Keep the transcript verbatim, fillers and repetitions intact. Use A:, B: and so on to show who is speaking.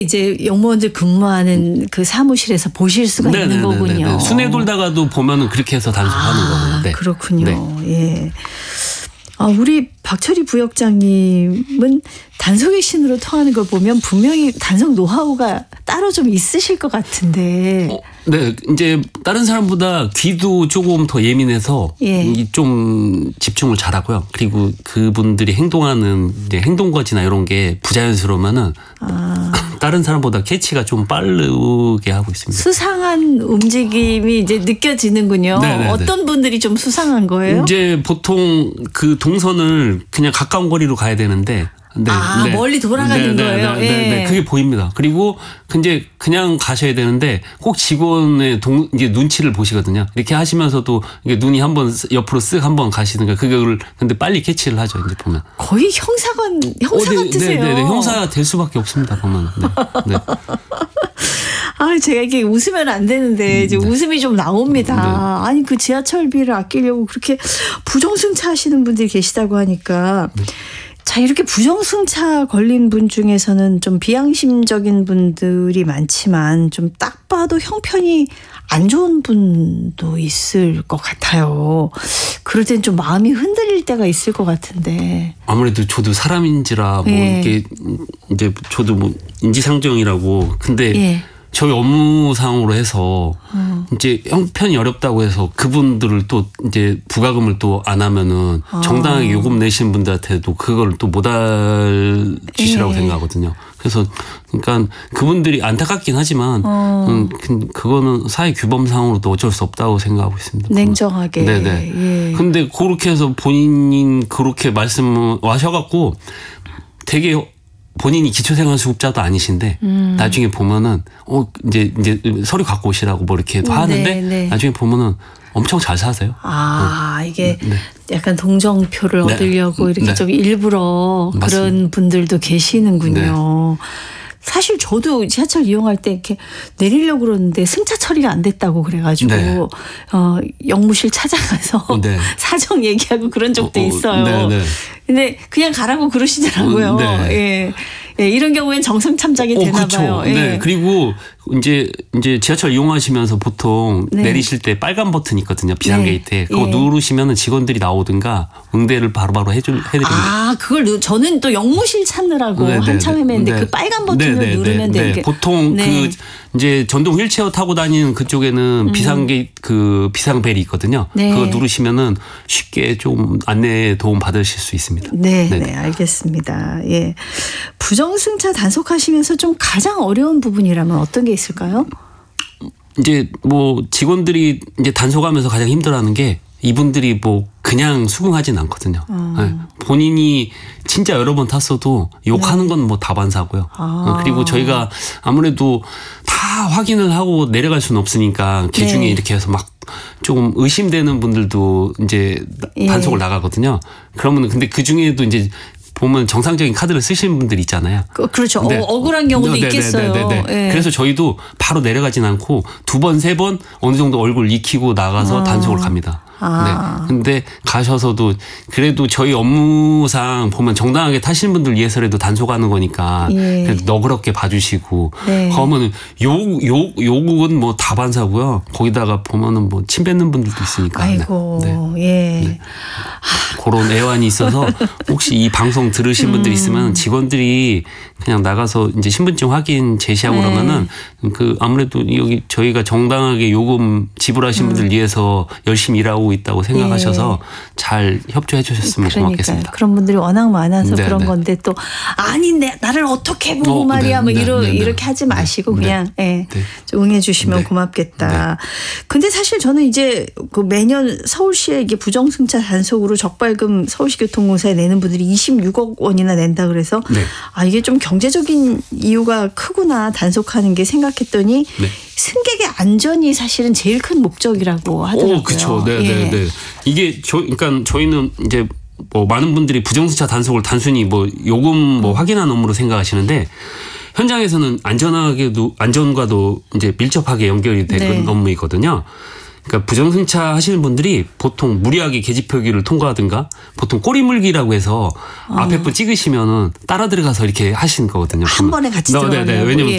A: 이제 영무원들 근무하는 그 사무실에서 보실 수가
B: 네네네네.
A: 있는 거군요.
B: 순회 돌다가도 보면은 그렇게 해서 단속하는
A: 아,
B: 거고요. 네.
A: 그렇군요.
B: 네.
A: 예. 아, 우리 박철희 부역장님은 단속의 신으로 통하는 걸 보면 분명히 단속 노하우가 따로 좀 있으실 것 같은데.
B: 어, 네, 이제 다른 사람보다 귀도 조금 더 예민해서
A: 예.
B: 좀 집중을 잘하고요. 그리고 그분들이 행동하는 이제 행동거지나 이런 게 부자연스러우면은
A: 아.
B: 다른 사람보다 캐치가 좀 빠르게 하고 있습니다.
A: 수상한 움직임이 이제 느껴지는군요.
B: 네네네.
A: 어떤 분들이 좀 수상한 거예요?
B: 이제 보통 그 동선을 그냥 가까운 거리로 가야 되는데. 네,
A: 아,
B: 네.
A: 멀리 돌아가는
B: 네,
A: 거예요?
B: 네, 네,
A: 예.
B: 네, 그게 보입니다. 그리고 이제 그냥 가셔야 되는데 꼭 직원의 동, 이제 눈치를 보시거든요. 이렇게 하시면서도 이게 눈이 한번 옆으로 쓱 한번 가시든가 그걸 근데 빨리 캐치를 하죠. 이제 보면.
A: 거의 형사관, 형사
B: 어, 네,
A: 같으세요.
B: 네, 네, 네. 형사 될 수밖에 없습니다. 보면. 네. 네.
A: 아, 제가 이게 웃으면 안 되는데 이제
B: 네.
A: 웃음이 좀 나옵니다.
B: 네.
A: 아니 그 지하철비를 아끼려고 그렇게 부정승차 하시는 분들이 계시다고 하니까
B: 네.
A: 자 이렇게 부정승차 걸린 분 중에서는 좀 비양심적인 분들이 많지만 좀 딱 봐도 형편이 안 좋은 분도 있을 것 같아요. 그럴 땐 좀 마음이 흔들릴 때가 있을 것 같은데.
B: 아무래도 저도 사람인지라 뭐
A: 예.
B: 이게 이제 저도 뭐 인지상정이라고 근데
A: 예.
B: 저희 업무상으로 해서
A: 음.
B: 이제 형편이 어렵다고 해서 그분들을 또 이제 부가금을 또 안 하면은
A: 아.
B: 정당하게 요금 내신 분들한테도 그걸 또 못 할 짓이라고
A: 예.
B: 생각하거든요. 그래서 그러니까 그분들이 안타깝긴 하지만
A: 어.
B: 음, 그- 그거는 사회 규범상으로도 어쩔 수 없다고 생각하고 있습니다.
A: 냉정하게.
B: 네네.
A: 예.
B: 근데 그렇게 해서 본인 그렇게 말씀하셔갖고 되게 본인이 기초생활수급자도 아니신데
A: 음.
B: 나중에 보면은 어 이제 이제 서류 갖고 오시라고 뭐 이렇게
A: 네,
B: 하는데
A: 네.
B: 나중에 보면은 엄청 잘 사세요.
A: 아, 이게
B: 네.
A: 약간 동정표를
B: 네.
A: 얻으려고 이렇게
B: 네.
A: 좀 일부러
B: 맞습니다.
A: 그런 분들도 계시는군요. 사실 저도 지하철 이용할 때 이렇게 내리려고 그러는데 승차 처리가 안 됐다고 그래가지고
B: 네.
A: 어, 영무실 찾아가서
B: 네.
A: 사정 얘기하고 그런 적도
B: 어, 어,
A: 있어요.
B: 네, 네.
A: 근데 그냥 가라고 그러시더라고요.
B: 음, 네.
A: 예. 예, 이런 경우엔 정상 참작이 되나
B: 그렇죠.
A: 봐요. 예.
B: 네. 그리고 이제 이제 지하철 이용하시면서 보통
A: 네.
B: 내리실 때 빨간 버튼 있거든요. 비상게이트에. 그거
A: 예.
B: 누르시면은 직원들이 나오든가 응대를 바로바로 해줄 해드립니다.
A: 아, 그걸 누, 저는 또 영무실 찾느라고
B: 네, 네,
A: 한참
B: 네.
A: 헤맸는데
B: 네.
A: 그 빨간 버튼을
B: 네, 네,
A: 누르면
B: 네,
A: 되게
B: 네. 보통
A: 네.
B: 그 이제 전동 휠체어 타고 다니는 그쪽에는
A: 음.
B: 비상게 그 비상벨이 있거든요.
A: 네.
B: 그거 누르시면은 쉽게 좀 안내 도움 받으실 수 있습니다.
A: 네, 네,
B: 네.
A: 알겠습니다. 예. 부정승차 단속하시면서 좀 가장 어려운 부분이라면 어떤 게 있을까요?
B: 이제 뭐 직원들이 이제 단속하면서 가장 힘들어하는 게 이분들이 뭐 그냥 수긍하진 않거든요.
A: 어.
B: 네. 본인이 진짜 여러 번 탔어도 욕하는 건 뭐 다반사고요.
A: 아.
B: 어, 그리고 저희가 아무래도 다 확인을 하고 내려갈 수는 없으니까 개중에
A: 네.
B: 이렇게 해서 막 조금 의심되는 분들도 이제
A: 예.
B: 단속을 나가거든요. 그러면 근데 그 중에도 이제 보면 정상적인 카드를 쓰시는 분들이 있잖아요.
A: 그, 그렇죠.
B: 네.
A: 어, 억울한 경우도
B: 네, 네,
A: 있겠어요.
B: 네, 네, 네.
A: 예.
B: 그래서 저희도 바로 내려가진 않고 두 번, 세 번 어느 정도 얼굴 익히고 나가서
A: 아.
B: 단속을 갑니다.
A: 아.
B: 네. 근데 가셔서도 그래도 저희 업무상 보면 정당하게 타시는 분들 위해서라도 단속하는 거니까
A: 예.
B: 그래도 너그럽게 봐주시고
A: 네.
B: 그러면은 욕, 욕, 욕은 뭐 다반사고요. 거기다가 보면은 뭐 침 뱉는 분들도 있으니까.
A: 아이고,
B: 네.
A: 예.
B: 그런 애환이 있어서 혹시 이 방송 들으신
A: 음.
B: 분들 있으면 직원들이 그냥 나가서 이제 신분증 확인 제시하고
A: 네.
B: 그러면은 그 아무래도 여기 저희가 정당하게 요금 지불하신
A: 음.
B: 분들 위해서 열심히 일하고 있다고 생각하셔서 잘 협조해 주셨으면
A: 그러니까
B: 고맙겠습니다.
A: 그런 분들이 워낙 많아서
B: 네,
A: 그런
B: 네.
A: 건데 또 아니 내 나를 어떻게 보고
B: 어,
A: 말이야
B: 네,
A: 뭐
B: 네,
A: 이러,
B: 네, 네.
A: 이렇게 하지 마시고
B: 네,
A: 그냥 예,
B: 네.
A: 좀 응해주시면
B: 네.
A: 고맙겠다. 근데 사실 저는 이제 그 매년 서울시에 이게 부정승차 단속으로 적발금 서울시교통공사에 내는 분들이 이십육억 원이나 낸다 그래서
B: 네.
A: 아 이게 좀 경제적인 이유가 크구나 단속하는 게 생각했더니
B: 네.
A: 승객의 안전이 사실은 제일 큰 목적이라고 하더라고요.
B: 오, 그렇죠. 네,
A: 예.
B: 네, 네. 이게 저, 그러니까 저희는 이제 뭐 많은 분들이 부정승차 단속을 단순히 뭐 요금 뭐 확인하는 업무로 생각하시는데 현장에서는 안전하게도 안전과도 이제 밀접하게 연결이 되는
A: 네.
B: 업무이거든요. 그러니까 부정승차 하시는 분들이 보통 무리하게 계집표기를 통과하든가 보통 꼬리물기라고 해서
A: 어.
B: 앞에 분 찍으시면은 따라 들어가서 이렇게 하시는 거거든요.
A: 한 번에 같이
B: 네, 네, 네.
A: 들어가려고.
B: 왜냐면
A: 예.